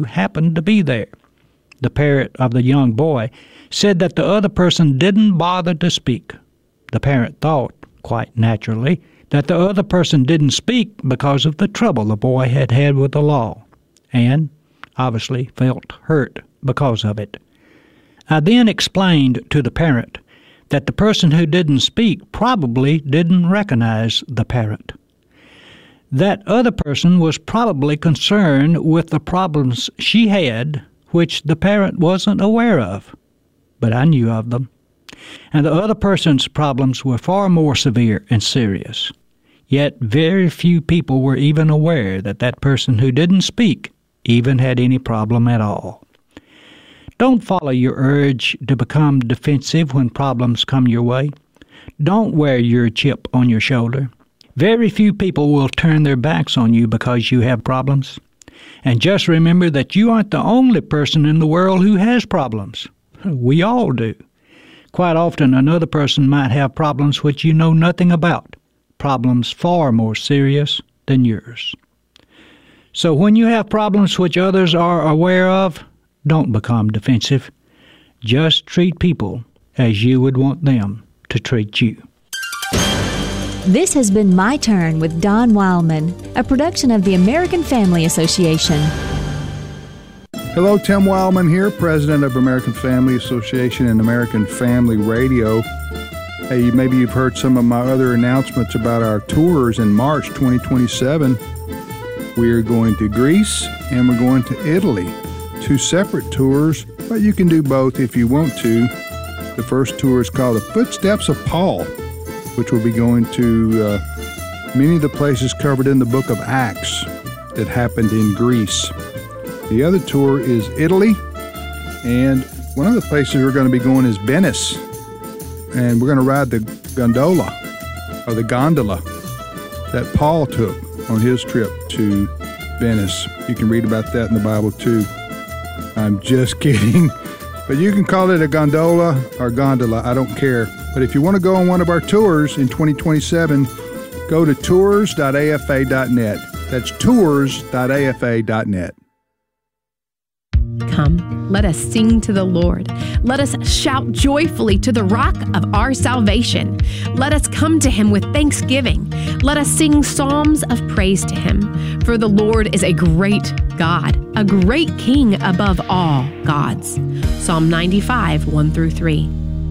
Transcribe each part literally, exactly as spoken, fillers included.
happened to be there. The parent of the young boy said that the other person didn't bother to speak. The parent thought, quite naturally, that the other person didn't speak because of the trouble the boy had had with the law, and obviously felt hurt because of it. I then explained to the parent that the person who didn't speak probably didn't recognize the parent. That other person was probably concerned with the problems she had, which the parent wasn't aware of, but I knew of them. And the other person's problems were far more severe and serious. Yet very few people were even aware that that person who didn't speak even had any problem at all. Don't follow your urge to become defensive when problems come your way. Don't wear your chip on your shoulder. Very few people will turn their backs on you because you have problems. And just remember that you aren't the only person in the world who has problems. We all do. Quite often, another person might have problems which you know nothing about, problems far more serious than yours. So when you have problems which others are aware of, don't become defensive. Just treat people as you would want them to treat you. This has been My Turn with Don Wildman, a production of the American Family Association. Hello, Tim Wildman here, president of American Family Association and American Family Radio. Hey, maybe you've heard some of my other announcements about our tours in March twenty twenty-seven. We're going to Greece and we're going to Italy. Two separate tours, but you can do both if you want to. The first tour is called The Footsteps of Paul, which will be going to uh, many of the places covered in the book of Acts that happened in Greece. The other tour is Italy, and one of the places we're going to be going is Venice, and we're going to ride the gondola, or the gondola, that Paul took on his trip to Venice. You can read about that in the Bible too. I'm just kidding, but you can call it a gondola or gondola, I don't care. But if you want to go on one of our tours in twenty twenty-seven, go to tours dot a f a dot net. That's tours dot a f a dot net. Come, let us sing to the Lord. Let us shout joyfully to the rock of our salvation. Let us come to him with thanksgiving. Let us sing psalms of praise to him. For the Lord is a great God, a great King above all gods. Psalm ninety-five, one through three.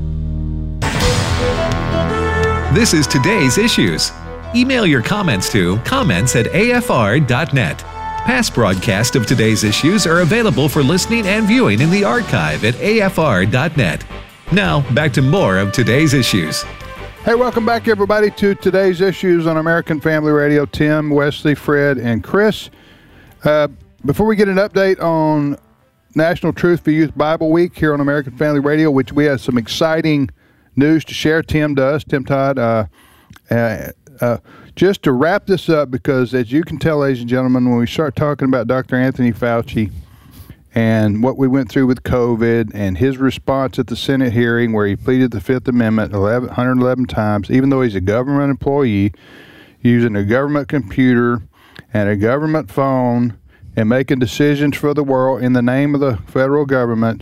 This is Today's Issues. Email your comments to comments at a f r dot net. Past broadcasts of Today's Issues are available for listening and viewing in the archive at a f r dot net. Now, back to more of Today's Issues. Hey, welcome back, everybody, to Today's Issues on American Family Radio. Tim, Wesley, Fred, and Chris. Uh, before we get an update on National Truth for Youth Bible Week here on American Family Radio, which we have some exciting news to share, Tim does, Tim Todd, uh, uh, uh, just to wrap this up, because as you can tell, ladies and gentlemen, when we start talking about Doctor Anthony Fauci and what we went through with COVID and his response at the Senate hearing where he pleaded the Fifth Amendment eleven, one hundred eleven times, even though he's a government employee, using a government computer and a government phone and making decisions for the world in the name of the federal government,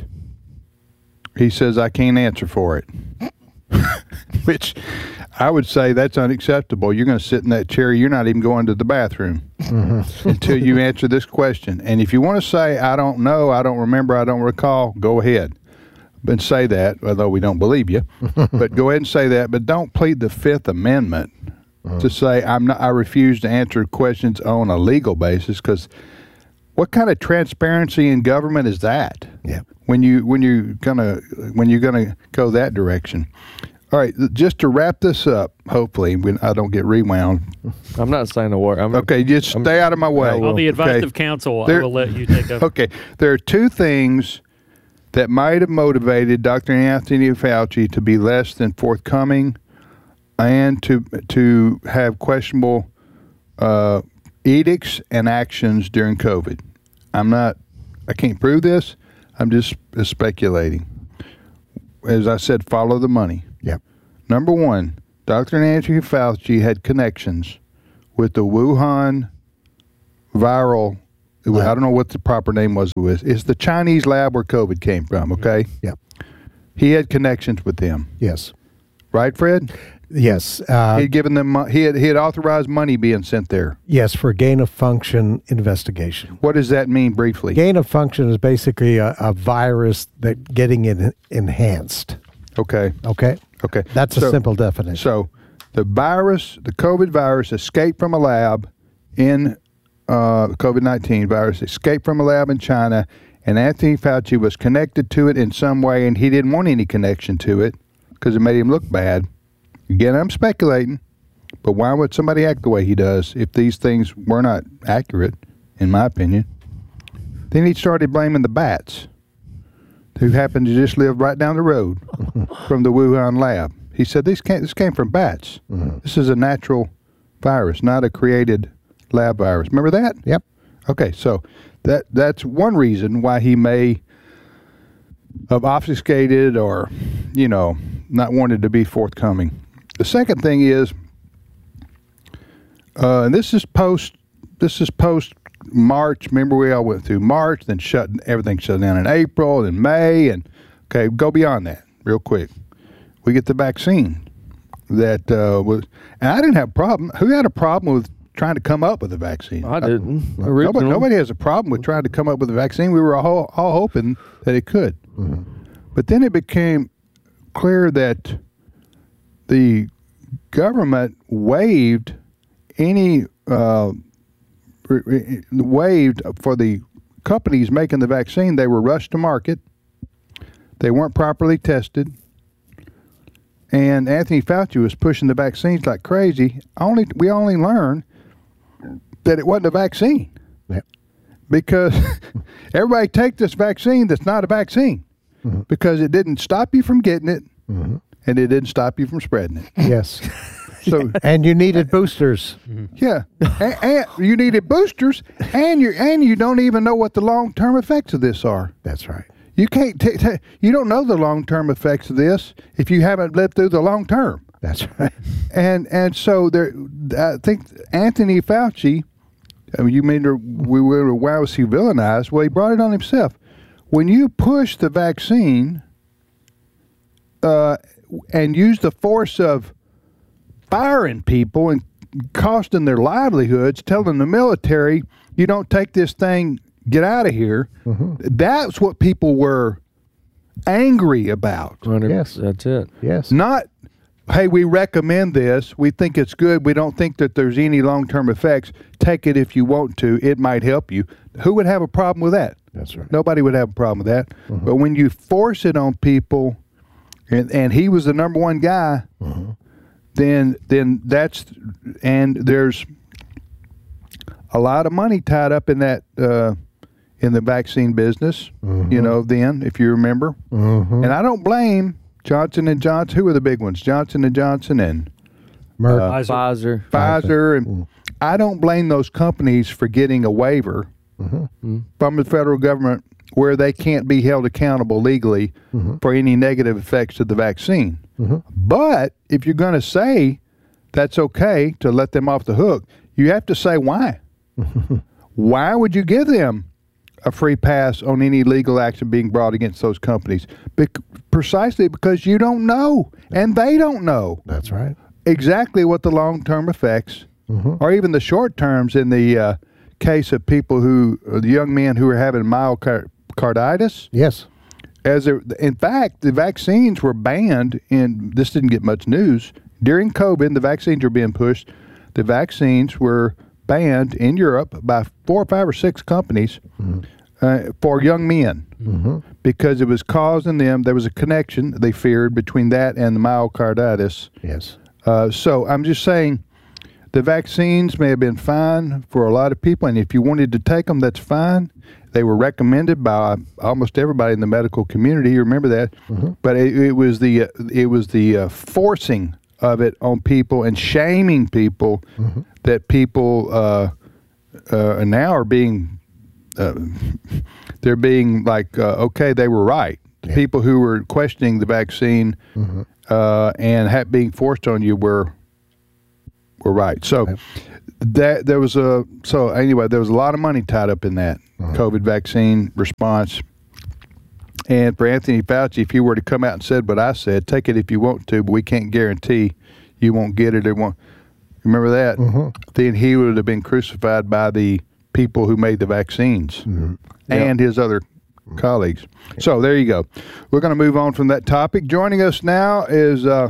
he says, I can't answer for it. Which I would say that's unacceptable. You're going to sit in that chair. You're not even going to the bathroom mm-hmm. until you answer this question. And if you want to say, I don't know, I don't remember, I don't recall, go ahead and say that, although we don't believe you. But go ahead and say that. But don't plead the Fifth Amendment mm-hmm. to say, I'm not, I refuse to answer questions on a legal basis, because what kind of transparency in government is that? Yeah. When you when you gonna when you're gonna go that direction. All right, just to wrap this up, hopefully when I don't get rewound. I'm not saying a word. I'm, okay, just I'm, stay out of my way. On the advice okay. of counsel, there, I will let you take up. Okay, there are two things that might have motivated Doctor Anthony Fauci to be less than forthcoming and to to have questionable uh, edicts and actions during COVID. I'm not, I can't prove this. I'm just speculating. As I said, follow the money. Yep. Number one, Doctor Anthony Fauci had connections with the Wuhan viral It was, I don't know what the proper name was. It was. It's the Chinese lab where COVID came from, okay? Yep. He had connections with them. Yes. Right, Fred? Yes. Uh, he had given them. Mo- he had he had authorized money being sent there. Yes, for gain of function investigation. What does that mean briefly? Gain of function is basically a, a virus that getting it enhanced. Okay. Okay. Okay. That's so, a simple definition. So, the virus, the COVID virus, escaped from a lab in uh, COVID nineteen virus escaped from a lab in China, and Anthony Fauci was connected to it in some way, and he didn't want any connection to it because it made him look bad. Again, I'm speculating, but why would somebody act the way he does if these things were not accurate, in my opinion? Then he started blaming the bats, who happened to just live right down the road from the Wuhan lab. He said, this came, this came from bats. Mm-hmm. This is a natural virus, not a created lab virus. Remember that? Yep. Okay, so that that's one reason why he may have obfuscated or, you know, not wanted to be forthcoming. The second thing is, uh, and this is post, this is post March. Remember, we all went through March, then shut everything shut down in April, then May, and okay, go beyond that real quick. We get the vaccine that uh, was, and I didn't have a problem. Who had a problem with trying to come up with a vaccine? I didn't. Uh, nobody, nobody has a problem with trying to come up with a vaccine. We were all, all hoping that it could. Mm-hmm. But then it became clear that the government waived any uh, waived for the companies making the vaccine. They were rushed to market. They weren't properly tested. And Anthony Fauci was pushing the vaccines like crazy. Only we only learned that it wasn't a vaccine. Yep. Because everybody take this vaccine that's not a vaccine. Mm-hmm. Because it didn't stop you from getting it, mm-hmm. and it didn't stop you from spreading it. Yes. So and you needed boosters. Yeah, and, and you needed boosters, and you and you don't even know what the long term effects of this are. That's right. You can't. T- t- you don't know the long term effects of this if you haven't lived through the long term. That's right. And and so there, I think Anthony Fauci. I mean, you mean we were why was he villainized? Well, he brought it on himself. When you push the vaccine uh, and use the force of firing people and costing their livelihoods, telling the military, you don't take this thing, get out of here, mm-hmm. that's what people were angry about. Yes, that's it. Yes. Not, hey, we recommend this, we think it's good, we don't think that there's any long-term effects, take it if you want to, it might help you. Who would have a problem with that? That's right. Nobody would have a problem with that. Mm-hmm. But when you force it on people, and, and he was the number one guy, mm-hmm. then then that's, and there's a lot of money tied up in that, uh, in the vaccine business, mm-hmm. you know, then, if you remember. Mm-hmm. And I don't blame Johnson and Johnson. Who are the big ones? Johnson and Johnson and Merck. Uh, Pfizer. Pfizer. And mm-hmm. I don't blame those companies for getting a waiver mm-hmm. from the federal government where they can't be held accountable legally mm-hmm. for any negative effects of the vaccine. Mm-hmm. But if you're going to say that's okay to let them off the hook, you have to say why. Why would you give them a free pass on any legal action being brought against those companies? Be- precisely because you don't know, and they don't know. That's right. Exactly what the long-term effects, mm-hmm. or even the short terms in the uh, case of people who, uh, the young men who are having myocarditis. Yes. As a, in fact, the vaccines were banned, and this didn't get much news. During COVID, the vaccines were being pushed. The vaccines were banned in Europe by four or five or six companies mm-hmm. uh, for young men mm-hmm. because it was causing them, there was a connection, they feared, between that and the myocarditis. Yes. Uh, so I'm just saying the vaccines may have been fine for a lot of people, and if you wanted to take them, that's fine. They were recommended by almost everybody in the medical community. You remember that? Mm-hmm. But it, it was the uh, it was the uh, forcing of it on people and shaming people mm-hmm. that people uh, uh, now are being uh, they're being like uh, okay, they were right. Yeah. People who were questioning the vaccine mm-hmm. uh, and ha- being forced on you were were right. So. Okay. that there was a so anyway, there was a lot of money tied up in that uh-huh. COVID vaccine response. And for Anthony Fauci, if he were to come out and said what I said, take it if you want to, but we can't guarantee you won't get it or won't. Remember that? Mm-hmm. Then he would have been crucified by the people who made the vaccines mm-hmm. and yep. his other mm-hmm. colleagues. So there you go. We're going to move on from that topic. Joining us now is uh,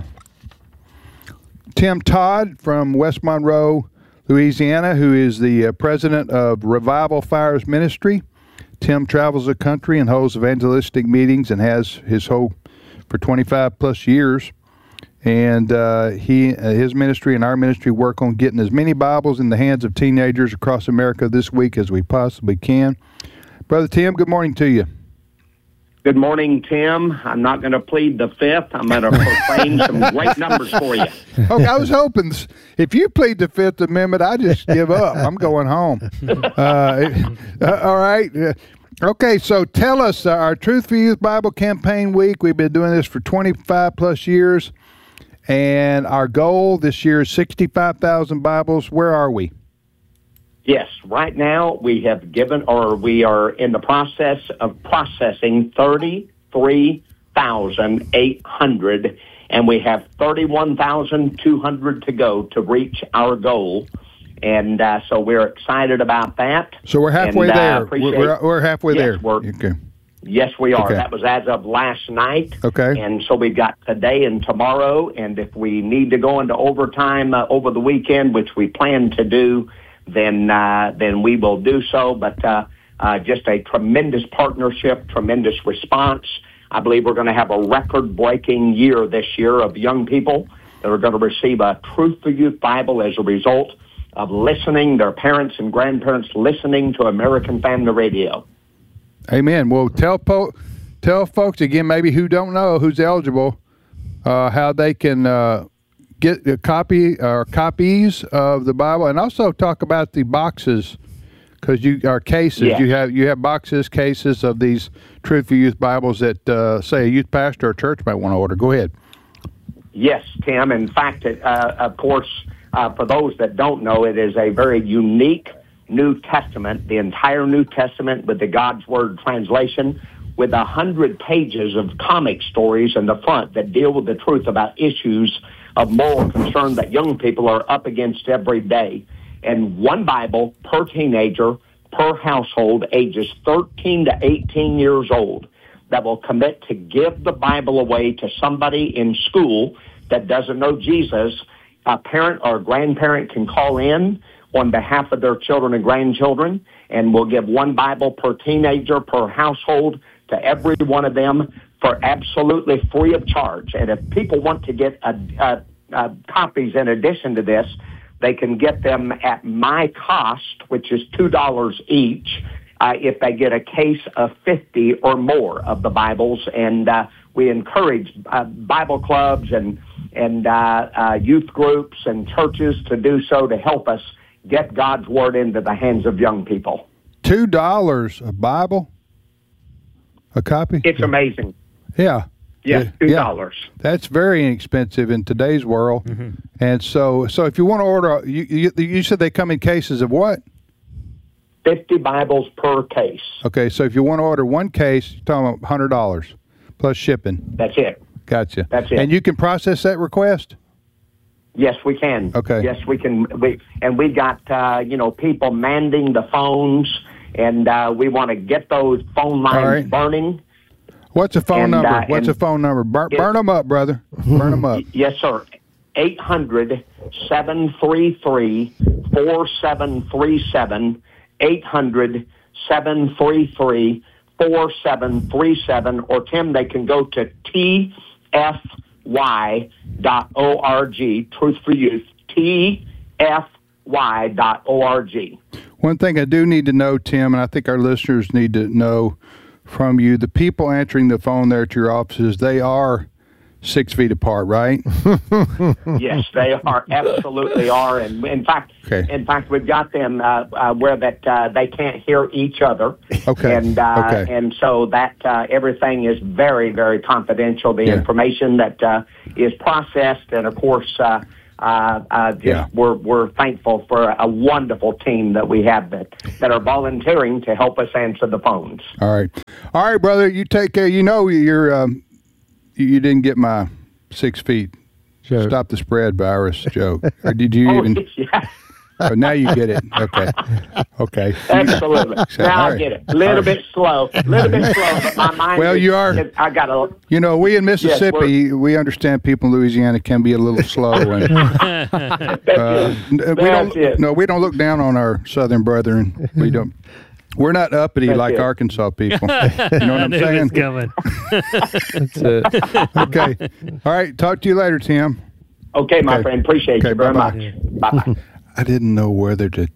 Tim Todd from West Monroe, Louisiana, who is the uh, president of Revival Fires Ministry. Tim travels the country and holds evangelistic meetings and has his whole for twenty-five plus years. And uh, he, uh, his ministry and our ministry work on getting as many Bibles in the hands of teenagers across America this week as we possibly can. Brother Tim, good morning to you. Good morning, Tim. I'm not going to plead the fifth. I'm going to proclaim some great numbers for you. Okay, I was hoping if you plead the Fifth Amendment, I just give up. I'm going home. Uh, uh, all right. Uh, okay, so tell us, uh, our Truth for Youth Bible Campaign Week, we've been doing this for twenty-five plus years, and our goal this year is sixty-five thousand Bibles. Where are we? Yes, right now we have given, or we are in the process of processing thirty-three thousand eight hundred, and we have thirty-one thousand two hundred to go to reach our goal. And uh, so we're excited about that. So we're halfway and, there. Uh, we're, we're halfway yes, there. We're, okay. Yes, we are. Okay. That was as of last night. Okay. And so we've got today and tomorrow, and if we need to go into overtime uh, over the weekend, which we plan to do, then uh, then we will do so. But uh, uh, just a tremendous partnership, tremendous response. I believe we're going to have a record-breaking year this year of young people that are going to receive a Truth for Youth Bible as a result of listening, their parents and grandparents listening to American Family Radio. Amen. Well, tell po- tell folks again, maybe who don't know, who's eligible, uh, how they can uh, get a copy or copies of the Bible, and also talk about the boxes, because you are cases. Yeah. You have you have boxes, cases of these Truth for Youth Bibles that uh, say a youth pastor or church might want to order. Go ahead. Yes, Tim. In fact, it, uh, of course, uh, for those that don't know, it is a very unique New Testament, the entire New Testament with the God's Word translation, with a hundred pages of comic stories in the front that deal with the truth about issues of moral concern that young people are up against every day. And one Bible per teenager, per household, ages thirteen to eighteen years old, that will commit to give the Bible away to somebody in school that doesn't know Jesus. A parent or grandparent can call in on behalf of their children and grandchildren, and we'll give one Bible per teenager, per household, to every one of them for absolutely free of charge. And if people want to get a, a, a copies in addition to this, they can get them at my cost, which is two dollars each, uh, if they get a case of fifty or more of the Bibles. And uh, we encourage uh, Bible clubs and, and uh, uh, youth groups and churches to do so to help us get God's Word into the hands of young people. Two dollars a Bible? A copy? It's amazing. Yeah. Yes, two dollars. Yeah. That's very inexpensive in today's world. Mm-hmm. And so so if you want to order, you, you you said they come in cases of what? fifty Bibles per case. Okay, so if you want to order one case, you're talking about one hundred dollars plus shipping. That's it. Gotcha. That's it. And you can process that request? Yes, we can. Okay. Yes, we can. We and we got uh, you know people manning the phones, and uh, we want to get those phone lines right. burning. What's the phone and, number? Uh, What's the phone number? Burn, it, burn them up, brother. Burn them up. Yes, sir. eight hundred, seven three three, four seven three seven. eight hundred, seven three three, four seven three seven. Or, Tim, they can go to T F Y dot org, Truth for Youth, T F Y dot org. One thing I do need to know, Tim, and I think our listeners need to know from you, the people answering the phone there at your offices, they are six feet apart, right? Yes, they are, absolutely are. And in fact, okay. in fact, we've got them uh, uh, where that uh, they can't hear each other. Okay. And uh, okay. and so that uh, everything is very, very confidential. The yeah. information that uh, is processed, and of course, uh, uh, uh, just Yeah. we're we're thankful for a wonderful team that we have that that are volunteering to help us answer the phones. All right, all right, brother. You take care. You know you're um, you, you didn't get my six feet. Joke. Stop the spread virus joke. Or did you Oh, even? yeah. Oh, now you get it. Okay. Okay. Absolutely. So, Now all I right. get it. A little bit slow. A little bit slow, but my mind Well, is, you are- is- I got a... You know, we in Mississippi, we're- we understand people in Louisiana can be a little slow, and That's uh, it. n- we That's don't. it. No, we don't look down on our Southern brethren. We don't. We're not uppity That's like it. Arkansas people. You know what I I'm knew it was saying? coming. That's it. Okay. All right. Talk to you later, Tim. Okay, my Okay. friend. Appreciate Okay, you very bye-bye. much. Bye-bye. I didn't know whether to.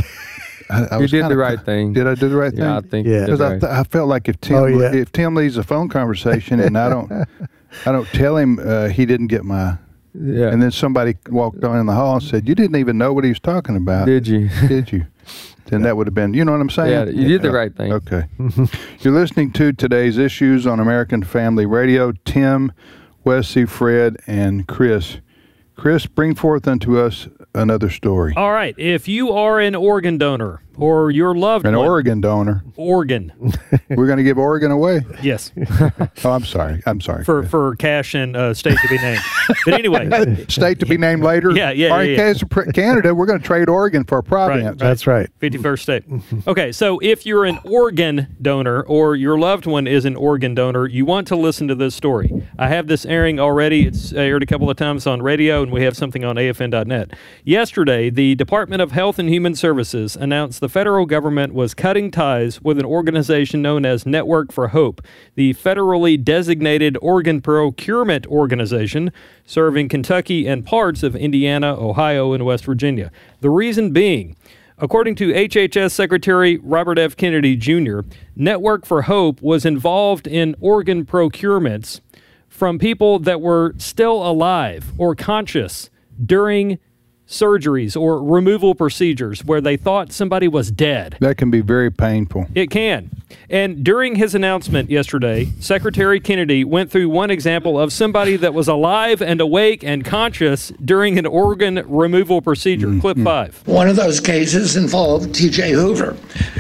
I, I You was did kinda- the right thing. Did I do the right Yeah, I thing? think Yeah. you did Because I, right. th- I felt like if Tim Oh, yeah. if Tim leaves a phone conversation and I don't I don't tell him uh, he didn't get my yeah. and then somebody walked on in the hall and said you didn't even know what he was talking about. Did you? Did you? Then that would have been, you know what I'm saying? Yeah, you did the right thing. Okay. You're listening to today's issues on American Family Radio. Tim, Wesley, Fred, and Chris. Chris, bring forth unto us another story. All right. If you are an organ donor or your loved An one, Oregon donor. organ, We're going to give Oregon away. yes, Oh, I'm sorry. I'm sorry. for for cash and uh, state to be named. But anyway, State to be named later. Yeah, yeah, Or in yeah, yeah. case of pr- Canada, we're going to trade Oregon for Providence. That's right. fifty-first state. Okay, so if you're an organ donor or your loved one is an organ donor, you want to listen to this story. I have this airing already. It's aired a couple of times on radio, and we have something on A F N dot net. Yesterday, the Department of Health and Human Services announced the federal government was cutting ties with an organization known as Network for Hope, the federally designated organ procurement organization serving Kentucky and parts of Indiana, Ohio, and West Virginia. The reason being, according to H H S Secretary Robert F. Kennedy Junior, Network for Hope was involved in organ procurements from people that were still alive or conscious during surgeries or removal procedures where they thought somebody was dead. That can be very painful. It can. And during his announcement yesterday, Secretary Kennedy went through one example of somebody that was alive and awake and conscious during an organ removal procedure. Mm-hmm. Clip five. One of those cases involved T J Hoover.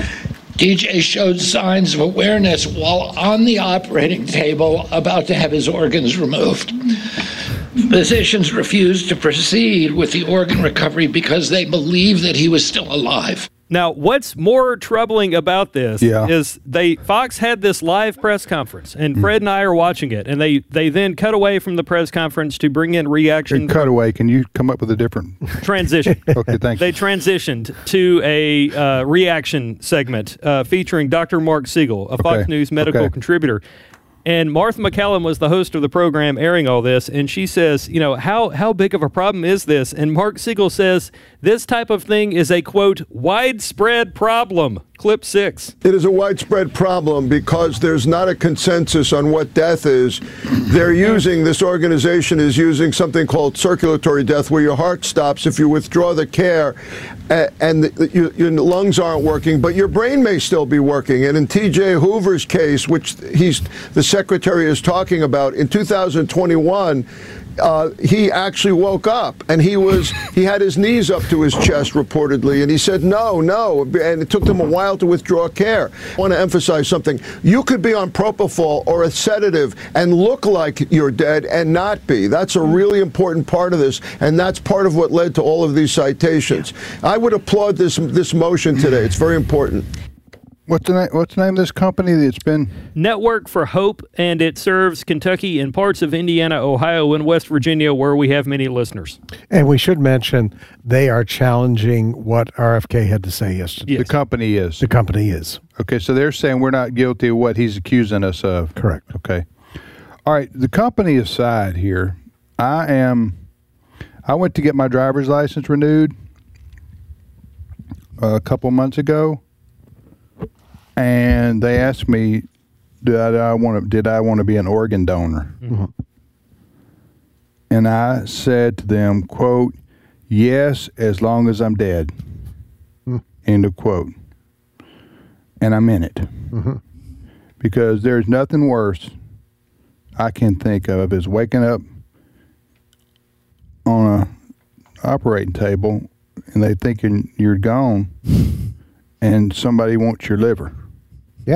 T J showed signs of awareness while on the operating table about to have his organs removed. Physicians refused to proceed with the organ recovery because they believed that he was still alive. Now, what's more troubling about this Yeah. is they Fox had this live press conference, and Fred and I are watching it, and they, they then cut away from the press conference to bring in reaction Cutaway, can you come up with a different? transition. Okay, thank you. They transitioned to a uh, reaction segment uh, featuring Doctor Mark Siegel, a Fox Okay, News medical okay. contributor. And Martha McCallum was the host of the program airing all this, and she says, you know, how, how big of a problem is this? And Mark Siegel says, this type of thing is a, quote, widespread problem. Clip six. It is a widespread problem because there's not a consensus on what death is. They're using, this organization is using something called circulatory death, where your heart stops if you withdraw the care uh, and the, your, your lungs aren't working, but your brain may still be working. And in T J Hoover's case, which he's the secretary is talking about, in two thousand twenty-one, Uh, he actually woke up and he was he had his knees up to his chest reportedly, and he said no, no, and it took them a while to withdraw care. I want to emphasize something. You could be on propofol or a sedative and look like you're dead and not be. That's a really important part of this, and that's part of what led to all of these citations. I would applaud this this motion today. It's very important. What's the name? What's the name of this company that's been? Network for Hope, and it serves Kentucky and parts of Indiana, Ohio, and West Virginia, where we have many listeners. And we should mention they are challenging what R F K had to say yesterday. The company is. The company is. Okay, so they're saying we're not guilty of what he's accusing us of. Correct. Okay. All right, the company aside here, I am, I went to get my driver's license renewed a couple months ago, and they asked me, did I want to, did I want to be an organ donor? Mm-hmm. And I said to them, quote, yes, as long as I'm dead. Mm-hmm. End of quote. And I'm in it. Mm-hmm. Because there's nothing worse I can think of is waking up on a operating table and they thinking you're gone and somebody wants your liver. Yeah.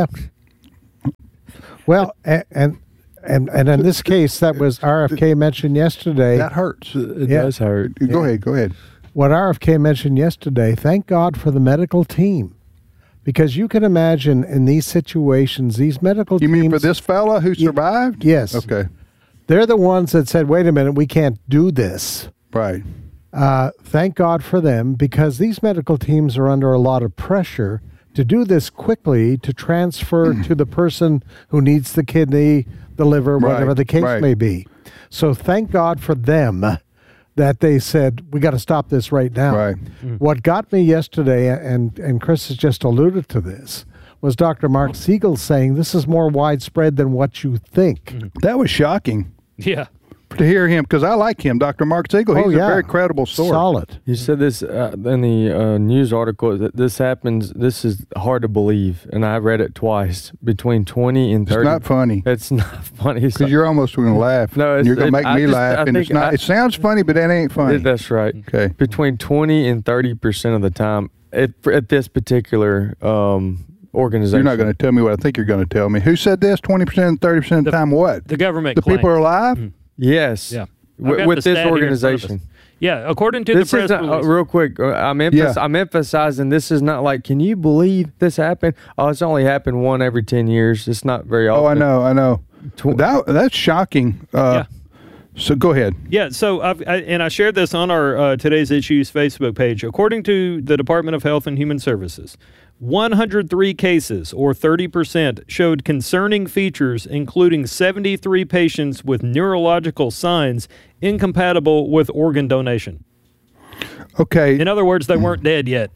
Well, and, and and and in this case, that was R F K mentioned yesterday. That hurts. It Yeah. does hurt. Go ahead. Go ahead. What R F K mentioned yesterday, thank God for the medical team. Because you can imagine in these situations, these medical You teams... mean for this fella who survived? Yes. Okay. They're the ones that said, wait a minute, we can't do this. Right. Uh, thank God for them, because these medical teams are under a lot of pressure to do this quickly, to transfer to the person who needs the kidney, the liver, Right, whatever the case right. may be. So thank God for them that they said, we got to stop this right now. Right. What got me yesterday, and, and Chris has just alluded to this, was Doctor Mark Siegel saying this is more widespread than what you think. That was shocking Yeah. to hear him, because I like him, Doctor Mark Siegel. He's Oh, yeah. a very credible source. Solid. You said this uh, in the uh, news article that this happens. This is hard to believe, and I read it twice. Between twenty and It's thirty. not funny. It's not funny. It's Because you're almost going to laugh. No, it's- you're going it- to make I me just- laugh, I and it's think not. I- it sounds funny, but that ain't funny. That's right. Okay. Between twenty and thirty percent of the time at, at this particular um, organization. You're not going to tell me what I think you're going to tell me. Who said this? Twenty percent and thirty percent of the time. What? The government The people claims. are alive. Mm. Yes. Yeah. I've W- got with the this stat here in front of organization. us. Yeah, according to This the press is not, uh, release. real quick. uh, I'm, emph- Yeah. I'm emphasizing this is not like, can you believe this happened? Oh, it's only happened one every ten years. It's not very often. Oh, I know. I know. Tw- That that's shocking. Uh, So go ahead. Yeah, so I've, I, and I shared this on our uh, Today's Issues Facebook page. According to the Department of Health and Human Services, one hundred three cases, or thirty percent, showed concerning features, including seventy-three patients with neurological signs incompatible with organ donation. Okay. In other words, they weren't dead yet.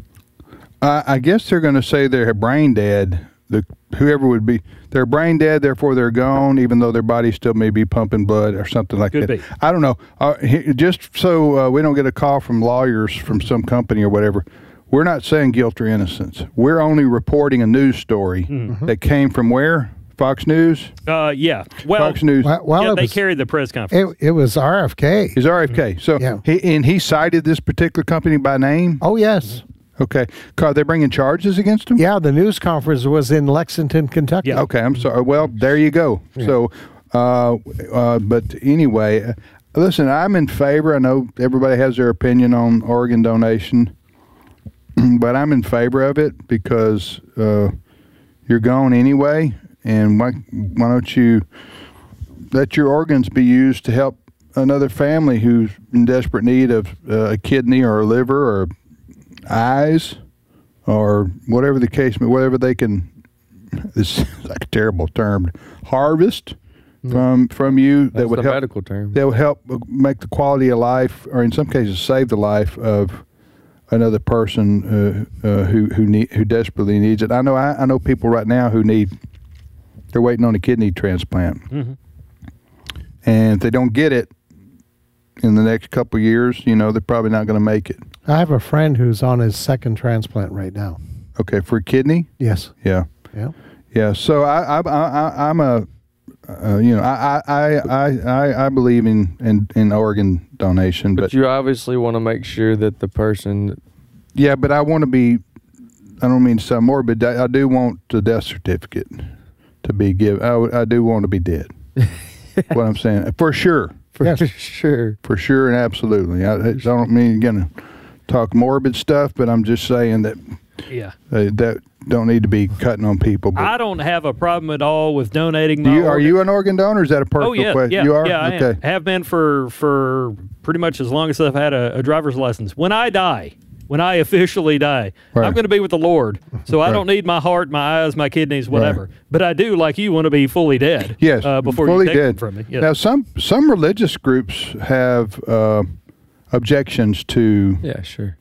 I, I guess they're going to say they're brain dead. The whoever would be, they're brain dead, therefore they're gone, even though their body still may be pumping blood or something like Could that. be. I don't know. Uh, he, just so uh, we don't get a call from lawyers from some company or whatever, we're not saying guilt or innocence. We're only reporting a news story Mm-hmm. that came from where? Fox News? Uh, yeah. Well, Fox News. Well, well, yeah, it they was, carried the press conference. it, it was R F K. Is R F K. So Yeah. he and he cited this particular company by name. Oh, yes. Okay, are they bringing charges against him? Yeah, the news conference was in Lexington, Kentucky. Yeah. Okay, I'm sorry. Well, there you go. So, uh, uh, but anyway, uh, listen, I'm in favor. I know everybody has their opinion on organ donation, but I'm in favor of it because uh, you're gone anyway, and why, why don't you let your organs be used to help another family who's in desperate need of uh, a kidney or a liver or eyes or whatever the case may, whatever they can. This is like a terrible term. Harvest from from you that That's would the help. medical term. That would help make the quality of life, or in some cases, save the life of another person uh, uh, who who need who desperately needs it. I know I, I know people right now who need. They're waiting on a kidney transplant, Mm-hmm. and if they don't get it in the next couple of years, you know, they're probably not going to make it. I have a friend who's on his second transplant right now. Okay, for a kidney. Yes. Yeah. Yeah. Yeah, so I, I, I, I'm a, uh, you know, I, I, I, I, I believe in, in, in organ donation, But, but, you obviously want to make sure that the person. yeah, but I want to be, I don't mean to sound morbid, I, I do want the death certificate to be given. I, w- I do want to be dead. What I'm saying, for sure, For Yes. sure. for sure, and absolutely. I, I don't mean again to talk morbid stuff, but I'm just saying that Yeah. uh, that don't need to be cutting on people. But I don't have a problem at all with donating do my you, are organ- you an organ donor? Or is that a personal Oh yeah, question? yeah, you are. yeah. I Okay. am. have been for for pretty much as long as I've had a, a driver's license. When I die, when I officially die, Right. I'm going to be with the Lord. So I Right. don't need my heart, my eyes, my kidneys, whatever. But I do, like you, want to be fully dead. Yes, uh, before fully you take dead. them from me. Yes. Now, some some religious groups have uh, objections to Yeah, sure.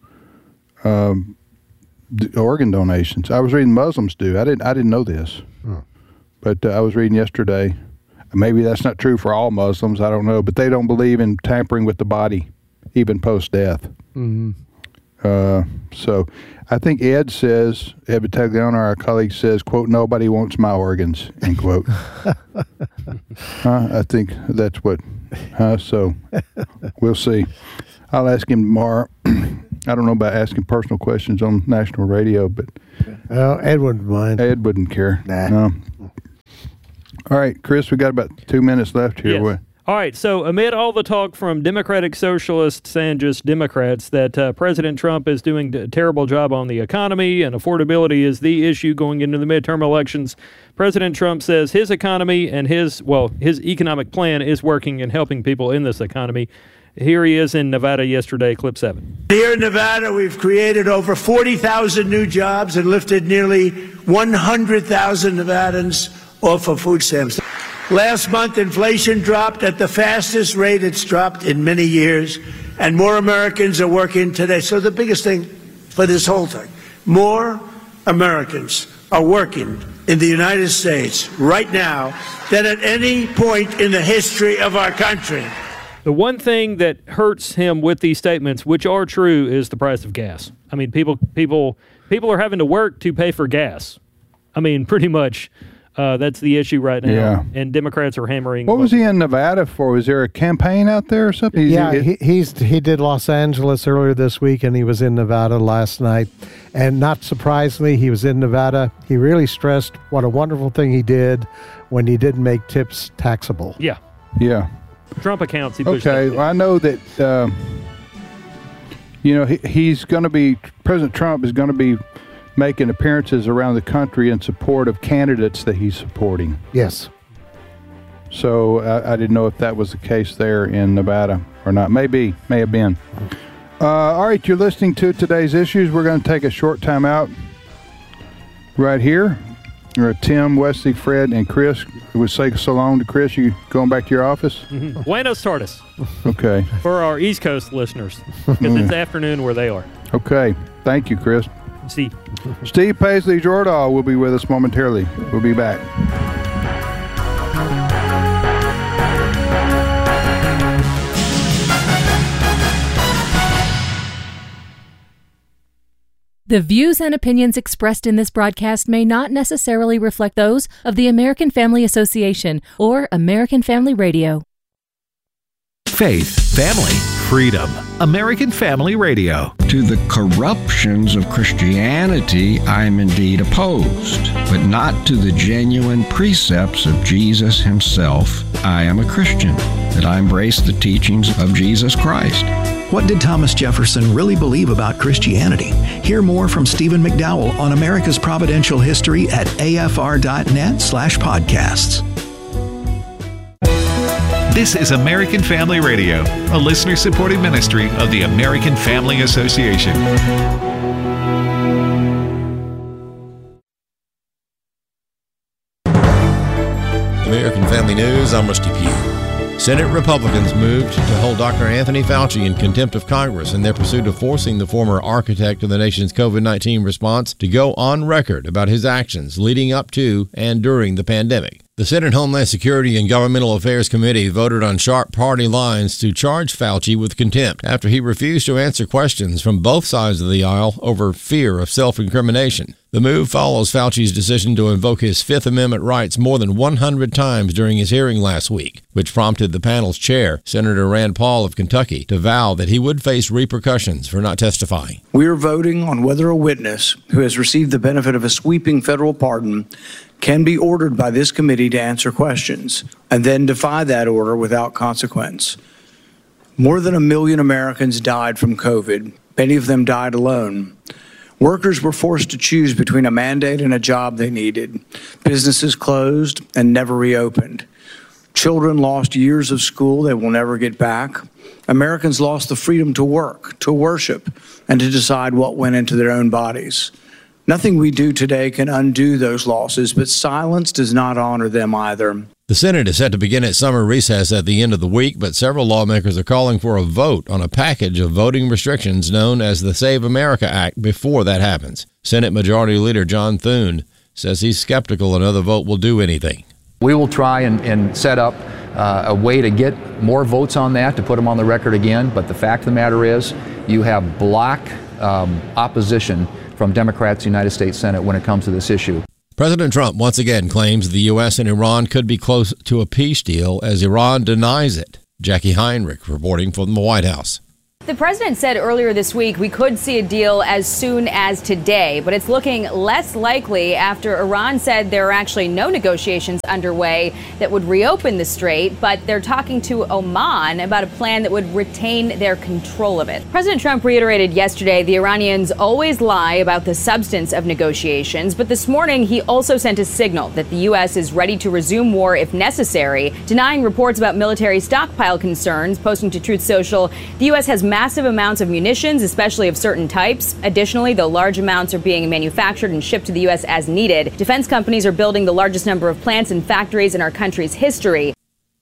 um, d- organ donations. I was reading Muslims do. I didn't. I didn't know this, but uh, I was reading yesterday. Maybe that's not true for all Muslims. I don't know, but they don't believe in tampering with the body, even post death. Mm-hmm. Uh, so, I think Ed says, Ed Vitagliano, our colleague, says, "quote Nobody wants my organs." End quote. huh? I think that's what. Huh? So, we'll see. I'll ask him tomorrow. I don't know about asking personal questions on national radio, but oh, Ed wouldn't mind. Ed wouldn't care. Nah. No. All right, Chris, we got about two minutes left here. Yes. What? All right, so amid all the talk from Democratic Socialists and just Democrats that uh, President Trump is doing a terrible job on the economy and affordability is the issue going into the midterm elections, President Trump says his economy and his, well, his economic plan is working and helping people in this economy. Here he is in Nevada yesterday, clip seven. Here in Nevada, we've created over forty thousand new jobs and lifted nearly one hundred thousand Nevadans off of food stamps. Last month, inflation dropped at the fastest rate it's dropped in many years, and more Americans are working today. So the biggest thing for this whole thing, more Americans are working in the United States right now than at any point in the history of our country. The one thing that hurts him with these statements, which are true, is the price of gas. I mean, people people, people are having to work to pay for gas. I mean, pretty much. Uh, that's the issue right now, Yeah. and Democrats are hammering. What was he in Nevada for? Was there a campaign out there or something? He's- Yeah, it- he, he's he did Los Angeles earlier this week, and he was in Nevada last night. And not surprisingly, he was in Nevada. He really stressed what a wonderful thing he did when he didn't make tips taxable. Yeah, yeah. Trump accounts. He pushed Okay, that. well, I know that, uh, you know, he, he's going to be, President Trump is going to be making appearances around the country in support of candidates that he's supporting. Yes. So I, I didn't know if that was the case there in Nevada or not. Maybe, may have been. Uh, all right, you're listening to today's issues. We're going to take a short time out right here. We're Tim, Wesley, Fred, and Chris. We'll say so long to Chris. You going back to your office? Mm-hmm. Buenos tardes. Okay. For our East Coast listeners, because it's afternoon where they are. Okay. Thank you, Chris. See. Steve Paisley Jordahl will be with us momentarily. We'll be back. The views and opinions expressed in this broadcast may not necessarily reflect those of the American Family Association or American Family Radio. Faith, family, freedom. American Family Radio. To the corruptions of Christianity, I am indeed opposed, but not to the genuine precepts of Jesus himself. I am a Christian, that I embrace the teachings of Jesus Christ. What did Thomas Jefferson really believe about Christianity? Hear more from Stephen McDowell on America's Providential History at afr.net slash podcasts. This is American Family Radio, a listener-supported ministry of the American Family Association. American Family News, I'm Rusty Pugh. Senate Republicans moved to hold Doctor Anthony Fauci in contempt of Congress in their pursuit of forcing the former architect of the nation's COVID nineteen response to go on record about his actions leading up to and during the pandemic. The Senate Homeland Security and Governmental Affairs Committee voted on sharp party lines to charge Fauci with contempt after he refused to answer questions from both sides of the aisle over fear of self-incrimination. The move follows Fauci's decision to invoke his Fifth Amendment rights more than one hundred times during his hearing last week, which prompted the panel's chair, Senator Rand Paul of Kentucky, to vow that he would face repercussions for not testifying. We are voting on whether a witness who has received the benefit of a sweeping federal pardon can be ordered by this committee to answer questions and then defy that order without consequence. More than a million Americans died from COVID. Many of them died alone. Workers were forced to choose between a mandate and a job they needed. Businesses closed and never reopened. Children lost years of school they will never get back. Americans lost the freedom to work, to worship, and to decide what went into their own bodies. Nothing we do today can undo those losses, but silence does not honor them either. The Senate is set to begin its summer recess at the end of the week, but several lawmakers are calling for a vote on a package of voting restrictions known as the Save America Act before that happens. Senate Majority Leader John Thune says he's skeptical another vote will do anything. We will try and, and set up uh, a way to get more votes on that, to put them on the record again, but the fact of the matter is you have block um, opposition from Democrats in the United States Senate when it comes to this issue. President Trump once again claims the U S and Iran could be close to a peace deal as Iran denies it. Jackie Heinrich reporting from the White House. The president said earlier this week we could see a deal as soon as today, but it's looking less likely after Iran said there are actually no negotiations underway that would reopen the strait, but they're talking to Oman about a plan that would retain their control of it. President Trump reiterated yesterday the Iranians always lie about the substance of negotiations, but this morning he also sent a signal that the U S is ready to resume war if necessary, denying reports about military stockpile concerns. Posting to Truth Social, the U S has massive amounts of munitions, especially of certain types. Additionally, though large amounts are being manufactured and shipped to the U S as needed, defense companies are building the largest number of plants and factories in our country's history.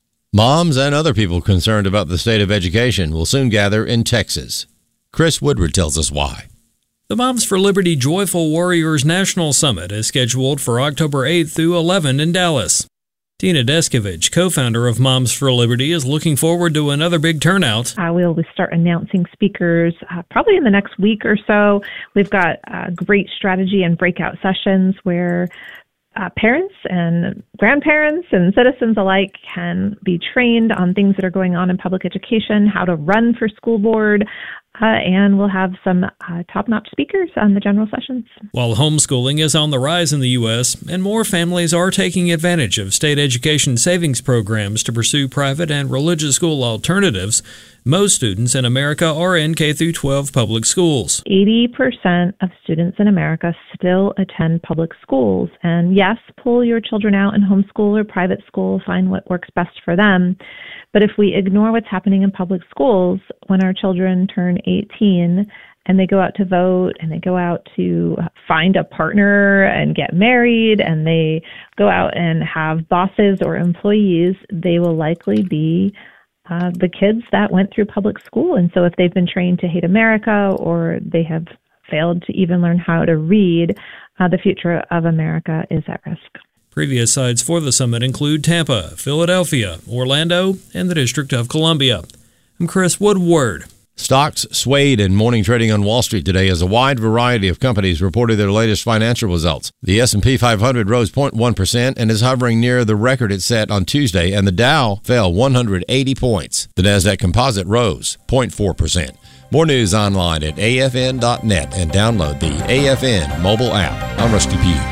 Moms and other people concerned about the state of education will soon gather in Texas. Chris Woodward tells us why. The Moms for Liberty Joyful Warriors National Summit is scheduled for October eighth through eleventh in Dallas. Tina Deskovich, co-founder of Moms for Liberty, is looking forward to another big turnout. Uh, we'll start announcing speakers uh, probably in the next week or so. We've got uh, great strategy and breakout sessions where uh, parents and grandparents and citizens alike can be trained on things that are going on in public education, how to run for school board, uh, and we'll have some uh, top-notch speakers on the general sessions. While homeschooling is on the rise in the U S, and more families are taking advantage of state education savings programs to pursue private and religious school alternatives, most students in America are in K through twelve public schools. eighty percent of students in America still attend public schools. And yes, pull your children out in homeschool or private school, find what works best for them. But if we ignore what's happening in public schools, when our children turn eighteen and they go out to vote and they go out to find a partner and get married and they go out and have bosses or employees, they will likely be Uh, the kids that went through public school. And so if they've been trained to hate America or they have failed to even learn how to read, uh, the future of America is at risk. Previous sites for the summit include Tampa, Philadelphia, Orlando, and the District of Columbia. I'm Chris Woodward. Stocks swayed in morning trading on Wall Street today as a wide variety of companies reported their latest financial results. The S and P five hundred rose zero point one percent and is hovering near the record it set on Tuesday, and the Dow fell one hundred eighty points. The Nasdaq Composite rose zero point four percent. More news online at A F N dot net and download the A F N mobile app. I'm Rusty Pugh.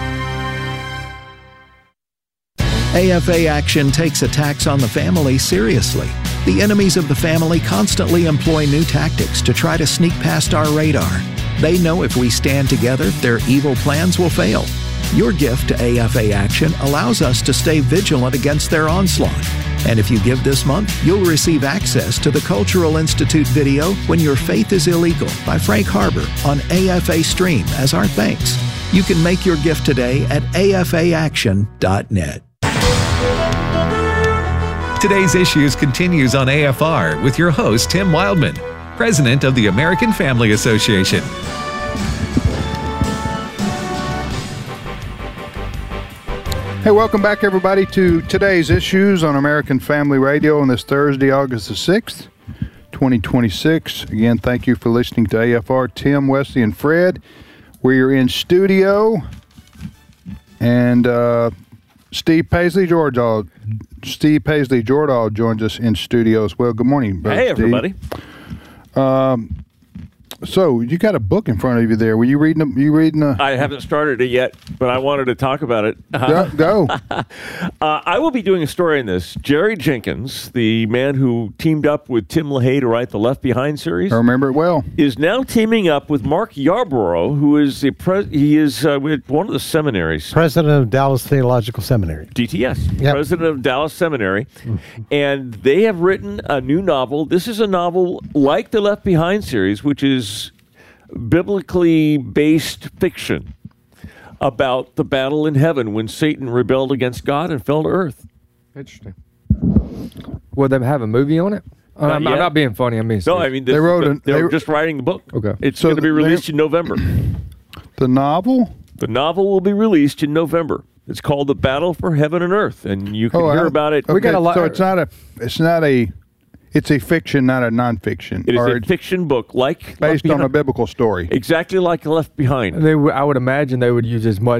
A F A Action takes attacks on the family seriously. The enemies of the family constantly employ new tactics to try to sneak past our radar. They know if we stand together, their evil plans will fail. Your gift to A F A Action allows us to stay vigilant against their onslaught. And if you give this month, you'll receive access to the Cultural Institute video When Your Faith is Illegal by Frank Harbor on A F A Stream as our thanks. You can make your gift today at A F A action dot net. Today's Issues continues on A F R with your host, Tim Wildman, president of the American Family Association. Hey, welcome back, everybody, to Today's Issues on American Family Radio on this Thursday, August the sixth, twenty twenty-six. Again, thank you for listening to A F R. Tim, Wesley, and Fred. We're in studio, and uh, Steve Paisley Jordahl. Steve Paisley Jordahl joins us in studio as well. Good morning, brother. Hey, everybody. Steve. Um, so you got a book in front of you there. Were you reading? You reading? A, I haven't started it yet, but I wanted to talk about it. Go. go. uh, I will be doing a story on this. Jerry Jenkins, the man who teamed up with Tim LaHaye to write the Left Behind series, I remember it well, is now teaming up with Mark Yarborough, who is the pres- he is uh, with one of the seminaries, president of Dallas Theological Seminary, D T S, yep. president of Dallas Seminary, and they have written a new novel. This is a novel like the Left Behind series, which is biblically based fiction about the battle in heaven when Satan rebelled against God and fell to earth. Interesting. Will they have a movie on it? Uh, I'm, I'm not being funny. I mean, no, I mean this, they wrote. An, they're they, just writing the book. Okay, it's so going to be released in November. The novel. The novel will be released in November. It's called The Battle for Heaven and Earth, and you can oh, hear I, about it. Okay, we got a lot. So it's not a. It's not a. It's a fiction, not a nonfiction. It is a fiction book, like based on a biblical story, exactly like Left Behind. They, I would imagine they would use as much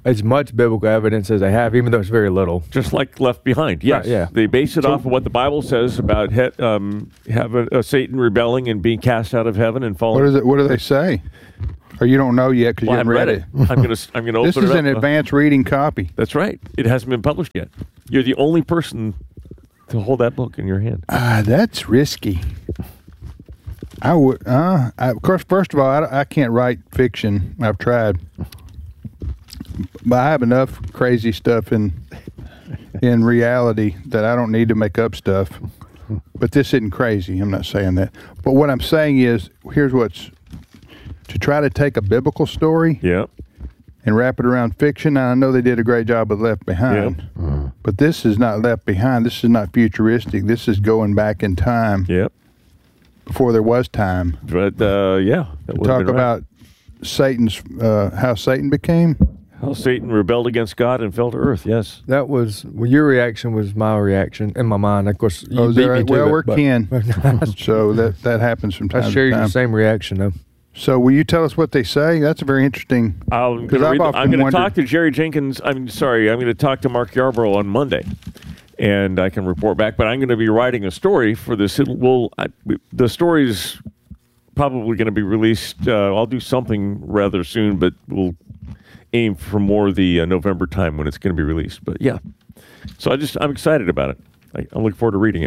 as much biblical evidence as they have, even though it's very little. Just like Left Behind, yes. Right, yeah. They base it So- off of what the Bible says about he, um, have a, a Satan rebelling and being cast out of heaven and falling. What is it? What do they say? Or you don't know yet because Well, you I haven't read, it. I'm gonna I'm gonna open This it is up. an advanced reading copy. That's right. It hasn't been published yet. You're the only person to hold that book in your hand. Ah, that's risky. I would. Uh, I, of course, first of all, I, I can't write fiction. I've tried, but I have enough crazy stuff in in reality that I don't need to make up stuff. But this isn't crazy. I'm not saying that. But what I'm saying is, here's what's to try to take a biblical story, yeah, and wrap it around fiction. Now, I know they did a great job with Left Behind, Yep. but this is not Left Behind. This is not futuristic. This is going back in time. Yep. Before there was time. But uh, yeah, that would've talk been right. about Satan's uh, how Satan became. How Satan rebelled against God and fell to earth. Yes, that was well, your reaction was my reaction in my mind. Of course, you Oh, is beat that me right? to Well, it, we're but- kin, so that that happens from time I share to time. your same reaction though. So, will you tell us what they say? That's a very interesting. I'm Because going I've to often wondered. talk to Jerry Jenkins. I'm sorry. I'm going to talk to Mark Yarbrough on Monday, and I can report back. But I'm going to be writing a story for this. It will. I, the story's probably going to be released. Uh, I'll do something rather soon, but we'll aim for more the uh, November time when it's going to be released. But yeah, so I just I'm excited about it. I, I'm looking forward to reading it.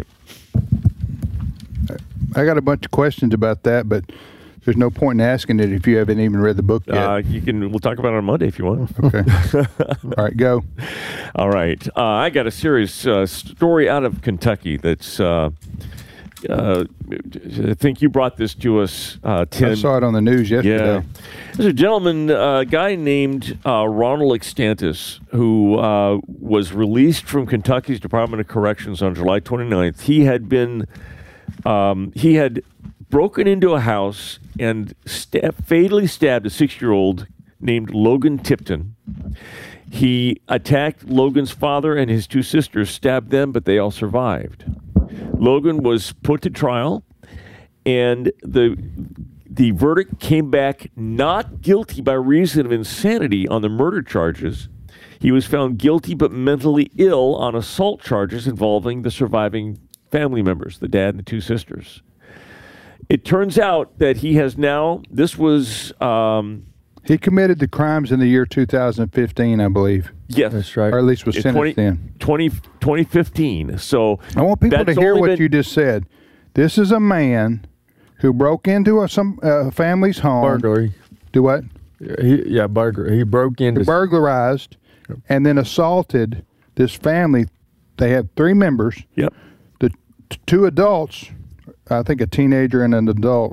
I got a bunch of questions about that, but there's no point in asking it if you haven't even read the book yet. Uh, you can. We'll talk about it on Monday if you want. Okay. All right, go. All right. Uh, I got a serious uh, story out of Kentucky that's. Uh, uh, I think you brought this to us, uh, Tim. I saw it on the news yesterday. Yeah. There's a gentleman, uh, a guy named uh, Ronald Extantis, who uh, was released from Kentucky's Department of Corrections on July twenty-ninth. He had been, um, he had broken into a house and sta- fatally stabbed a six-year-old named Logan Tipton. He attacked Logan's father and his two sisters, stabbed them, but they all survived. Logan was put to trial, and the the verdict came back not guilty by reason of insanity on the murder charges. He was found guilty but mentally ill on assault charges involving the surviving family members, the dad and the two sisters. It turns out that he has now, this was... Um, he committed the crimes in the year two thousand fifteen, I believe. Yes. That's right. Or at least was In sentenced twenty, in. twenty, twenty fifteen. So I want people to that's hear only what been- you just said. This is a man who broke into a, some uh, family's home. Burglary. Do what? He, yeah, burglary. He broke into. He burglarized and then assaulted this family. They had three members. Yep. The t- two adults, I think a teenager and an adult.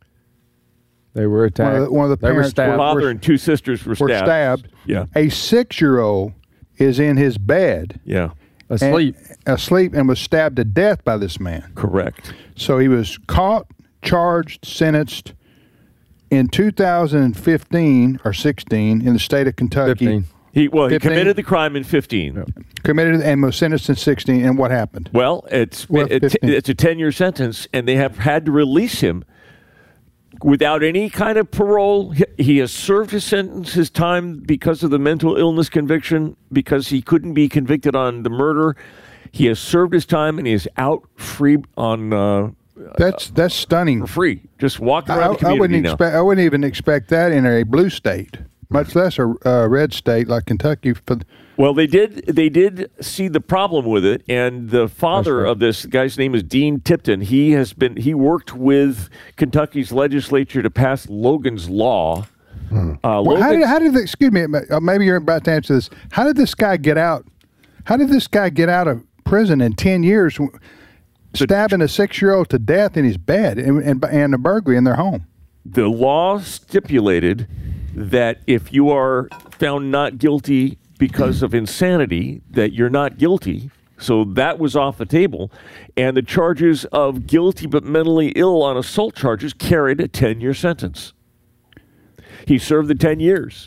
They were attacked. One of the, one of the They were parents stabbed. Father were, and two sisters were were stabbed. stabbed. Yeah. A six-year-old is in his bed. Yeah. Asleep. And, asleep and was stabbed to death by this man. Correct. So he was caught, charged, sentenced in two thousand fifteen or sixteen in the state of Kentucky. fifteen. He well, he fifteen. committed the crime in fifteen. Committed and was sentenced in sixteen. And what happened? Well, it's Well, it's, fifteen. it's a ten-year sentence, and they have had to release him without any kind of parole. He, he has served his sentence, his time, because of the mental illness conviction, because he couldn't be convicted on the murder. He has served his time, and he is out free on uh, That's that's stunning. for free, just walking I, around the I community wouldn't now. expect. I wouldn't even expect that in a blue state, much less a uh, red state like Kentucky. For the, Well, they did. They did see the problem with it, and the father of this guy's name is Dean Tipton. He has been. He worked with Kentucky's legislature to pass Logan's Law. Uh, well, how did Logan's- how did the, excuse me? uh, Maybe you're about to answer this. How did this guy get out? How did this guy get out of prison in ten years, stabbing a six-year-old to death in his bed and and, and a burglary in their home? the law stipulated that if you are found not guilty because of insanity, that you're not guilty. So that was off the table. And the charges of guilty but mentally ill on assault charges carried a ten-year sentence. He served the ten years.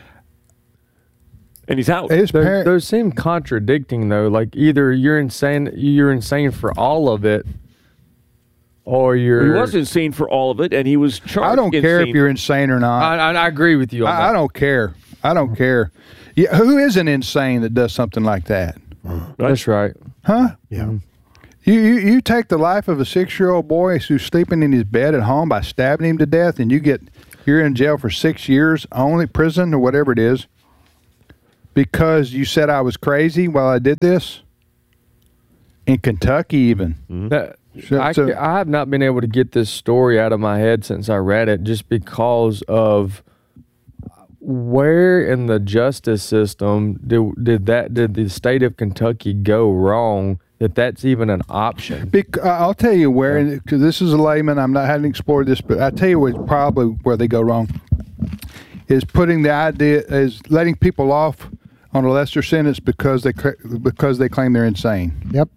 And he's out. His Those, parent, those seem contradicting though. Like either you're insane, you're insane for all of it, or you're. He was insane for all of it, and he was charged. I don't care if insane. you're insane or not. I, I, I agree with you. On I, that. I don't care. I don't care. Yeah, who isn't insane that does something like that? That's right. Huh? Yeah. You, you you take the life of a six-year-old boy who's sleeping in his bed at home by stabbing him to death, and you get you're in jail for six years, only prison or whatever it is, because you said I was crazy while I did this. In Kentucky, even. That, So- I, so- ca- I have not been able to get this story out of my head since I read it, just because of where in the justice system did did that did the state of Kentucky go wrong that that's even an option? Bec- I'll tell you where, because this is a layman. I'm not having explored this, but I tell you where probably where they go wrong is putting the idea is letting people off on a lesser sentence because they cra- because they claim they're insane. Yep.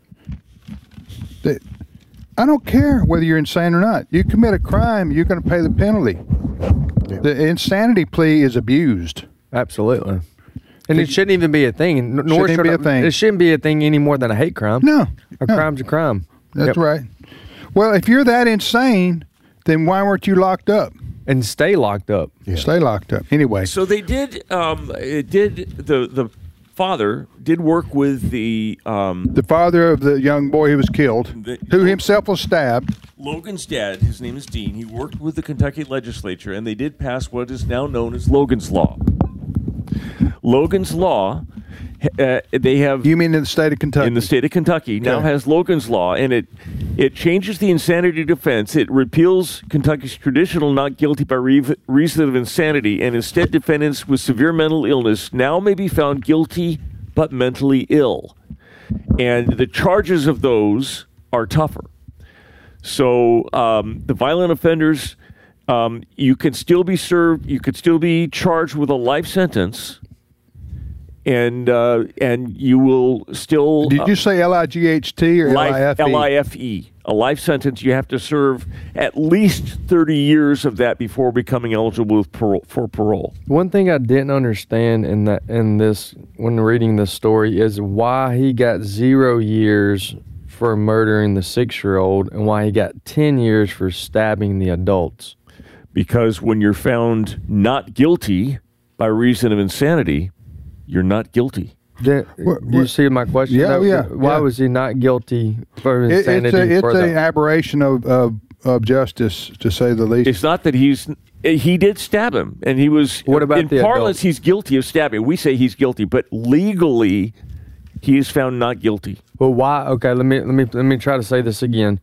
They, I don't care whether you're insane or not. You commit a crime, you're going to pay the penalty. The insanity plea is abused. Absolutely. And it shouldn't even be a thing. n- Nor Shouldn't should be a it- thing. It shouldn't be a thing any more than a hate crime. No. A no. crime's a crime. That's Yep. right. Well, if you're that insane, then why weren't you locked up? And stay locked up. Stay locked up. Anyway. So they did. Um, it did the the father did work with the um, The father of the young boy who was killed, The- who himself was stabbed. Logan's dad. His name is Dean. He worked with the Kentucky legislature, and they did pass what is now known as Logan's Law. Logan's Law. Uh, they have. You mean in the state of Kentucky? In the state of Kentucky now Okay. has Logan's Law, and it it changes the insanity defense. It repeals Kentucky's traditional not guilty by re- reason of insanity, and instead defendants with severe mental illness now may be found guilty but mentally ill, and the charges of those are tougher. So um, the violent offenders, um, you can still be served. You could still be charged with a life sentence. And uh, and you will still. Did you say L I G H T or L I F E? L I F E. A life sentence. You have to serve at least thirty years of that before becoming eligible with parole, for parole. One thing I didn't understand in that in this when reading this story is why he got zero years for murdering the six-year-old and why he got ten years for stabbing the adults. Because when you're found not guilty by reason of insanity, you're not guilty. Do you see my question? Yeah, No, yeah, Why yeah. was he not guilty for It, insanity? it's a, for it's the- an aberration of, of of justice, to say the least. It's not that he's. He did stab him, and he was. What about in the parlance? adult? He's guilty of stabbing. We say he's guilty, but legally, he is found not guilty. Well, why? Okay, let me let me let me try to say this again.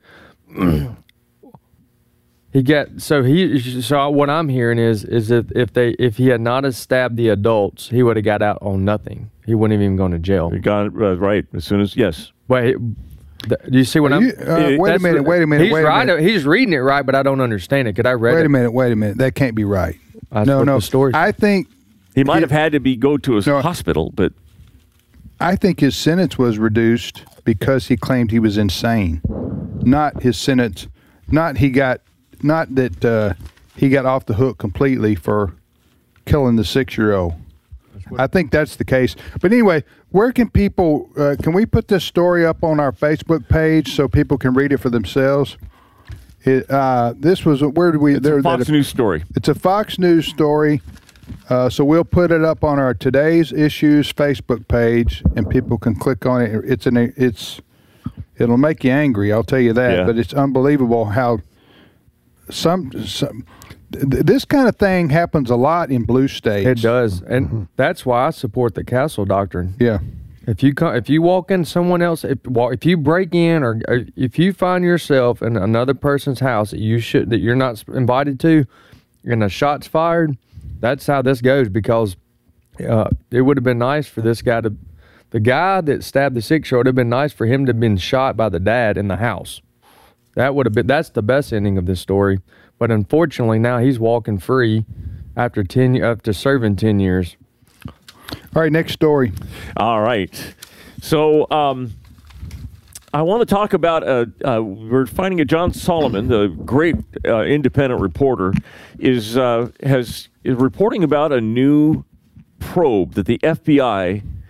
He got so he so what I'm hearing is is that if they if he had not have stabbed the adults, he would have got out on nothing. He wouldn't have even gone to jail. He got it uh, right as soon as yes. Wait, th- do you see what Are I'm? you- uh, wait a that's minute, wait a minute, He's wait a right. minute. He's reading it right, but I don't understand it. Could I read Wait it? a minute, wait a minute. That can't be right. That's no, what no. the story- I think He might have had to be go to a hospital, but I think his sentence was reduced because he claimed he was insane. Not his sentence. Not he got. Not that uh, he got off the hook completely for killing the six-year-old. I think that's the case. But anyway, where can people? Uh, can we put this story up on our Facebook page so people can read it for themselves? It, uh, this was where did we? it's a Fox News story. It's a Fox News story. Uh, so we'll put it up on our Today's Issues Facebook page, and people can click on it. It's an it's it'll make you angry. I'll tell you that. Yeah. But it's unbelievable how some some th- this kind of thing happens a lot in blue states. It does, and that's why I support the Castle Doctrine. Yeah. If you come, if you walk in someone else, if wa- if you break in, or, or if you find yourself in another person's house that you should that you're not invited to, and a shot's fired, that's how this goes. Because uh, it would have been nice for this guy to, the guy that stabbed the six-year-old, it would have been nice for him to have been shot by the dad in the house. That would have been that's the best ending of this story. But unfortunately, now he's walking free after ten after serving ten years. All right, next story. All right. So um, I want to talk about, uh, uh, we're finding a John Solomon, the great uh, independent reporter, is uh, has is reporting about a new probe that the F B I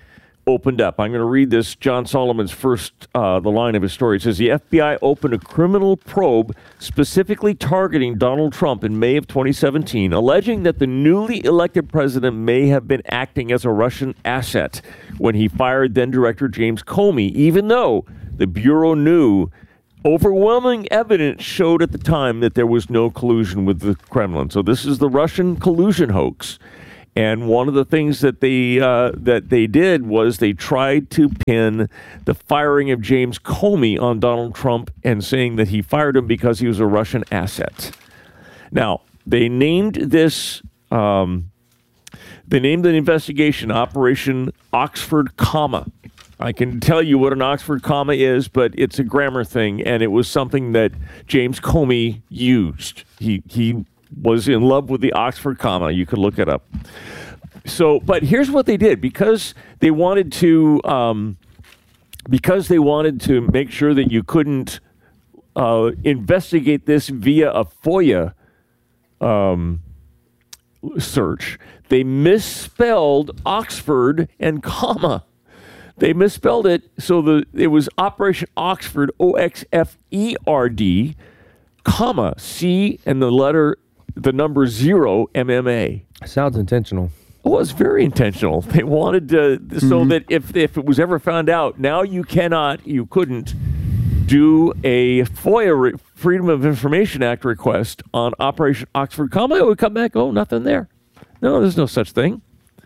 opened up. I'm going to read this, John Solomon's first, uh, the line of his story. It says, the F B I opened a criminal probe specifically targeting Donald Trump in May of twenty seventeen, alleging that the newly elected president may have been acting as a Russian asset when he fired then-Director James Comey, even though the Bureau knew overwhelming evidence showed at the time that there was no collusion with the Kremlin. So this is the Russian collusion hoax. And one of the things that they uh, that they did was they tried to pin the firing of James Comey on Donald Trump and saying that he fired him because he was a Russian asset. Now, they named this, um, they named the investigation Operation Oxford Comma. I can tell you what an Oxford comma is, but it's a grammar thing, and it was something that James Comey used. He he was in love with the Oxford comma. You could look it up. So, but here's what they did. Because they wanted to, um, because they wanted to make sure that you couldn't uh, investigate this via a FOIA um, search, they misspelled Oxford and comma. They misspelled it, so the it was Operation Oxford, O X F E R D, comma, C and the letter, the number zero, M M A. Sounds intentional. It was very intentional. They wanted to, mm-hmm. so that if if it was ever found out, now you cannot, you couldn't do a FOIA, re- Freedom of Information Act request on Operation Oxford, comma. It would come back, oh, nothing there. No, there's no such thing.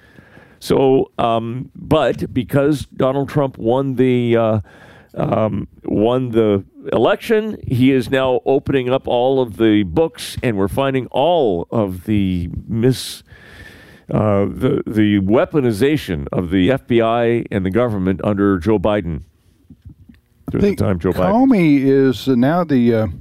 So, um, but because Donald Trump won the uh, um, won the election, he is now opening up all of the books, and we're finding all of the mis uh, the the weaponization of the F B I and the government under Joe Biden. During the time Joe Biden. Comey is now the uh,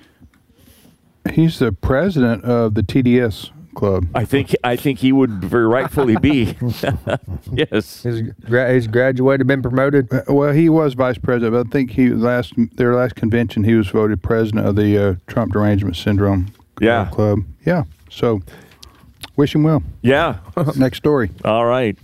he's the president of the T D S Club. I think I think he would very rightfully be. Yes, he's, gra- he's graduated, been promoted. Uh, well, he was vice president, but I think he last their last convention he was voted president of the uh, Trump Derangement Syndrome yeah. Club. Yeah. So, wish him well. Yeah. Next story. All right.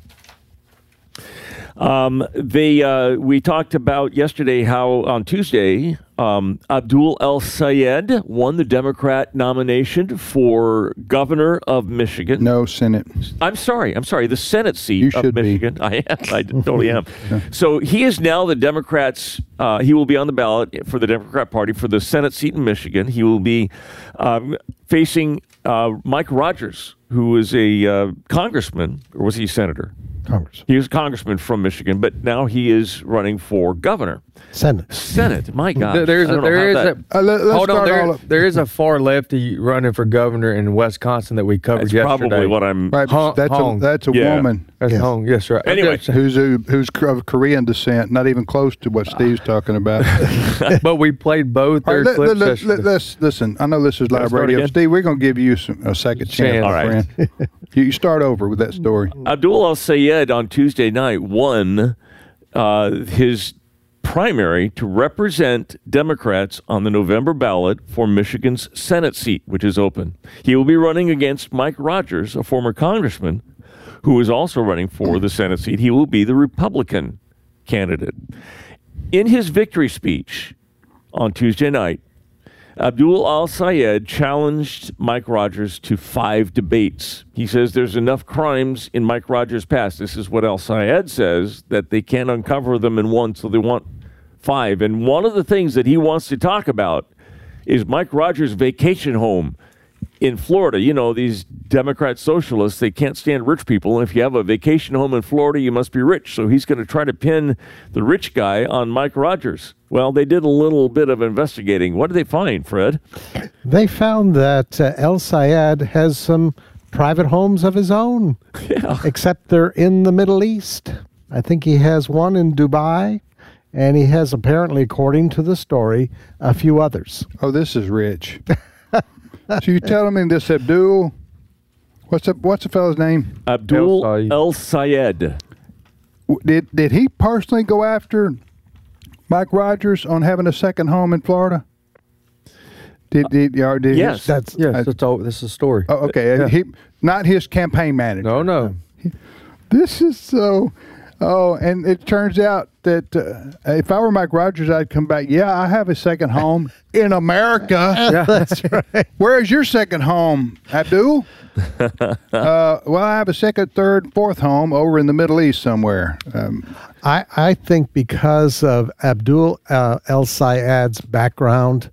Um, they uh, we talked about yesterday how on Tuesday um, Abdul El-Sayed won the Democrat nomination for governor of Michigan. No, Senate. I'm sorry. I'm sorry. The Senate seat you of Michigan. Be. I am. I totally am. Yeah. So he is now the Democrats. Uh, he will be on the ballot for the Democrat Party for the Senate seat in Michigan. He will be um, facing uh, Mike Rogers, who is a uh, congressman, or was he a senator? Congress. He was a congressman from Michigan, but now he is running for governor. Senate. Senate. My God. There's a, there is that, a, uh, let, hold on. There, there is a far lefty running for governor in Wisconsin that we covered that's yesterday. Probably what I'm. Right, Hong, that's Hong. a that's a yeah. woman. That's yes. Hong. Yes, right. Anyway, who's a, who's of Korean descent, not even close to what Steve's talking about. But we played both their right, clips. Let, let, let, let's listen. I know this is live radio. Again? Steve, we're going to give you some, a second chance, All right. friend. You start over with that story. Abdul El-Sayed on Tuesday night won uh, his primary to represent Democrats on the November ballot for Michigan's Senate seat, which is open. He will be running against Mike Rogers, a former congressman, who is also running for the Senate seat. He will be the Republican candidate. In his victory speech on Tuesday night, Abdul El-Sayed challenged Mike Rogers to five debates. He says there's enough crimes in Mike Rogers' past. This is what El-Sayed says, that they can't uncover them in one, so they want five. And one of the things that he wants to talk about is Mike Rogers' vacation home in Florida. You know, these Democrat socialists, they can't stand rich people. And if you have a vacation home in Florida, you must be rich. So he's going to try to pin the rich guy on Mike Rogers. Well, they did a little bit of investigating. What did they find, Fred? They found that uh, El-Sayed has some private homes of his own. Yeah. Except they're in the Middle East. I think he has one in Dubai, and he has apparently, according to the story, a few others. Oh, this is rich. So you telling me this Abdul, what's the, what's the fellow's name? Abdul El-Sayed. Did, did he personally go after Mike Rogers on having a second home in Florida? Did did, or did yes, his, that's yes, uh, that's all. This is a story. Oh, okay, yeah. he not his campaign manager. No, no. This is so. Oh, and it turns out that uh, if I were Mike Rogers, I'd come back. Yeah, I have a second home in America. Yeah, that's right. Where's your second home, Abdul? uh, well, I have a second, third, fourth home over in the Middle East somewhere. Um, I, I think because of Abdul uh, El-Sayed's background,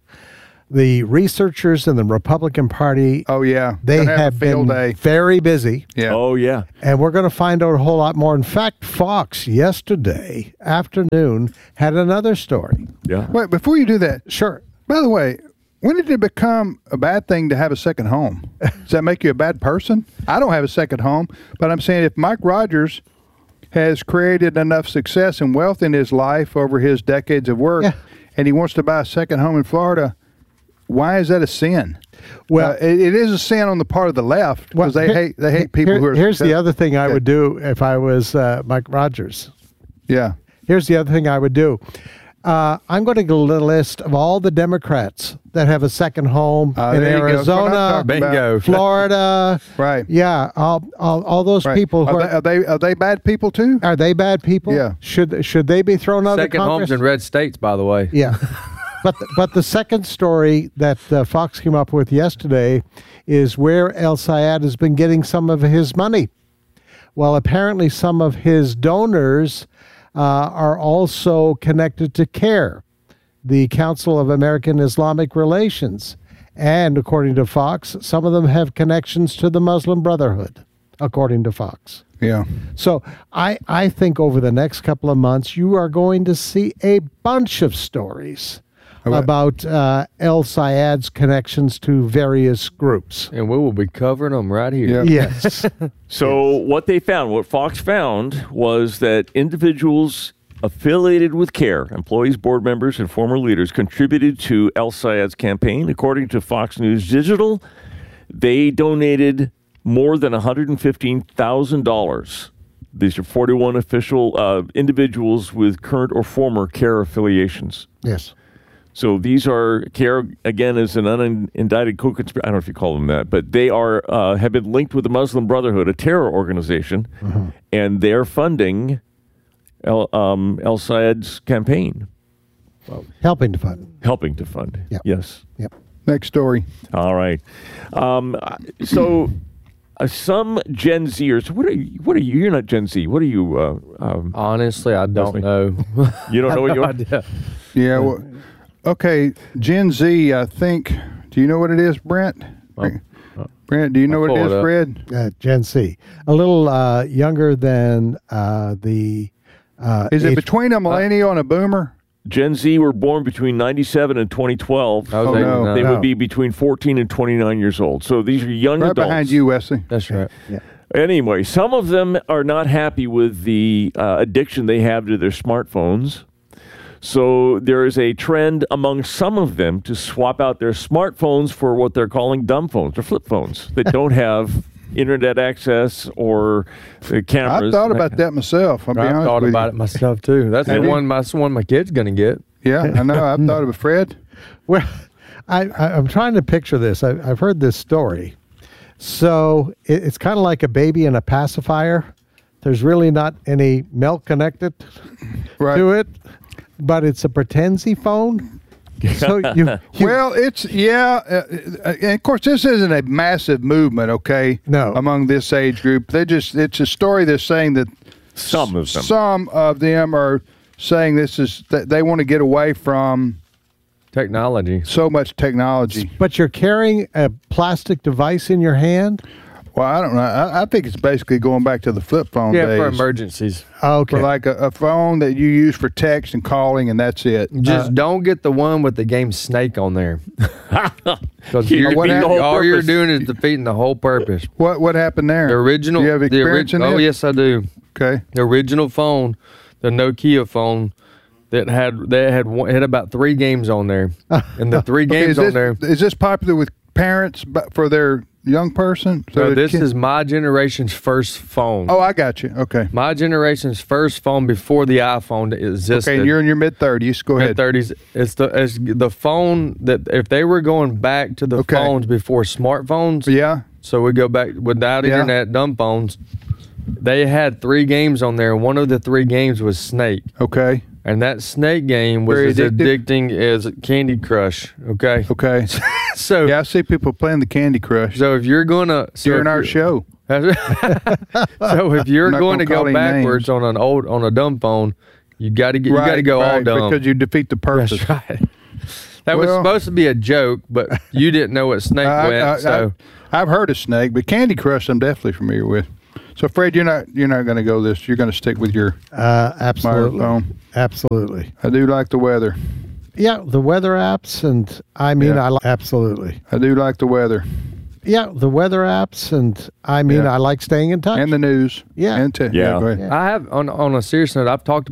the researchers in the Republican Party, oh yeah, they Gonna have have a field been day. very busy. Yeah. Oh, yeah. And we're going to find out a whole lot more. In fact, Fox yesterday afternoon had another story. Yeah. Wait, before you do that, Sure. by the way, when did it become a bad thing to have a second home? Does that make you a bad person? I don't have a second home, but I'm saying if Mike Rogers has created enough success and wealth in his life over his decades of work, Yeah. and he wants to buy a second home in Florida, why is that a sin? Well, Uh, it, it is a sin on the part of the left because they here- hate they hate people here- who are. Here's the successful. other thing I Okay. would do if I was uh, Mike Rogers. Yeah. Here's the other thing I would do. Uh, I'm going to go to a list of all the Democrats that have a second home Uh, in there you go. That's what I'm Arizona, talking about. Bingo. Florida. Right. Yeah, all, all, all those Right. people who Are are, they, are they are they bad people too? are they bad people? Yeah. Should should they be thrown out Second of homes Congress? in red states, by the way. Yeah. But the, but the second story that uh, Fox came up with yesterday is where El-Sayed has been getting some of his money. Well, apparently some of his donors uh, are also connected to CARE, the Council of American Islamic Relations. And according to Fox, some of them have connections to the Muslim Brotherhood, according to Fox. Yeah. So I, I think over the next couple of months, you are going to see a bunch of stories about uh, El-Sayed's connections to various groups. And we will be covering them right here. Yes. So what they found, what Fox found, was that individuals affiliated with CARE, employees, board members, and former leaders, contributed to El-Sayed's campaign. According to Fox News Digital, they donated more than one hundred fifteen thousand dollars. These are forty-one official uh, individuals with current or former CARE affiliations. Yes. So these are, CARE, again, is an unindicted co-conspirator. I don't know if you call them that, but they are uh, have been linked with the Muslim Brotherhood, a terror organization, Mhm. and they're funding El, um, El-Sayed's campaign. Helping to fund. Helping to fund. Yep. Yes. Yep. Next story. All right. Um, so uh, some Gen Zers, what are you, what are you? You're not Gen Z. What are you? Uh, um, Honestly, I don't Leslie? know. You don't know what no you're? idea. Yeah. Well, okay. Gen Z, I think. Do you know what it is, Brent? Brent, do you know I'll what it pull is, it up. Fred? Uh, Gen Z. A little uh, younger than uh, the... Uh, Is it age- between a millennial and a boomer? Gen Z were born between ninety-seven and twenty twelve. Oh, they- no. They no. would be between fourteen and twenty-nine years old. So these are young Right adults. behind you, Wesley. That's right. Anyway, some of them are not happy with the uh, addiction they have to their smartphones. So there is a trend among some of them to swap out their smartphones for what they're calling dumb phones or flip phones that don't have internet access or uh, cameras. I thought about that myself. I'll be I honest thought with about you. it myself too. That's the Have you? one my one my kid's gonna get. Yeah, I know. I've thought of it, Fred. Well, I, I, I'm trying to picture this. I, I've heard this story. So it, it's kind of like a baby in a pacifier. There's really not any milk connected Right. to it, but it's a pretensy phone. So you, you Well, it's yeah, uh, uh, and of course this isn't a massive movement, okay? No. among this age group, they just it's a story that's saying that Some of them. some of them are saying this is that they want to get away from Technology. so much technology. but you're carrying a plastic device in your hand. Well, I don't know. I, I think it's basically going back to the flip phone Yeah, days. for emergencies. Okay. For like a, a phone that you use for text and calling, and that's it. Just don't get the one with the game Snake on there. Because You're what defeating the happened- whole all you're purpose. doing is defeating the whole purpose. What what happened there? The original. Do you have the experience in Oh this? yes, I do. Okay. The original phone, the Nokia phone, that had that had one, had about three games on there, and the three Okay, games is this, on there. is this popular with parents bu- for their young person? So their this kid- is my generation's first phone. Oh, I got you. Okay. My generation's first phone before the iPhone existed. Okay, and you're in your mid thirties. Go mid ahead. thirties. It's the it's the phone that if they were going back to the Okay. phones before smartphones. Yeah. So we go back without Yeah. internet, dumb phones. they had three games on there. One of the three games was Snake. Okay. And that Snake game was Very as addictive? addicting as Candy Crush. Okay. Okay. So yeah, I see people playing the Candy Crush. So if you're gonna so during if our you're- show. So if you're I'm not going to gonna go call any backwards on an old on a dumb phone, you got to get you got to Right, go all right, dumb because you defeat the purpose. That's right. That was Well- supposed to be a joke, but you didn't know what Snake I, went. I, so I, I've heard of Snake, but Candy Crush I'm definitely familiar with. So Fred, you're not you're not going to go this. You're going to stick with your Uh, absolutely. smartphone. Absolutely. I do like the weather. Yeah, the weather apps, and I mean, Yeah. I li- absolutely. I do like the weather. Yeah, the weather apps, and I mean, Yeah. I like staying in touch. And the news. Yeah. And te- Yeah. go ahead. I have on on a serious note. I've talked